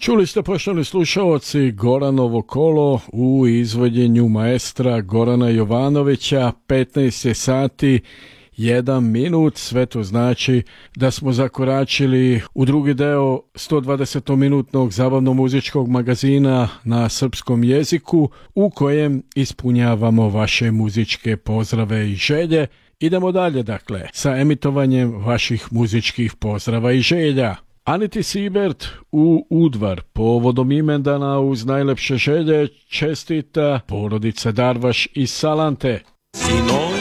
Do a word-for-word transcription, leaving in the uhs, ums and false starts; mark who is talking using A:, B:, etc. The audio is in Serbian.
A: Čuli ste, poštovani slušalci, Goranovo kolo u izvođenju maestra Gorana Jovanovića. Petnaest je sati, jedan minut, sve to znači da smo zakoračili u drugi deo sto dvadesetminutnog zabavno-muzičkog magazina na srpskom jeziku, u kojem ispunjavamo vaše muzičke pozdrave i želje. Idemo dalje, dakle, sa emitovanjem vaših muzičkih pozdrava i želja. Aniti Sibert u Udvar povodom imendana uz najlepše želje čestita porodica Darvaš iz Salante.
B: Sinoj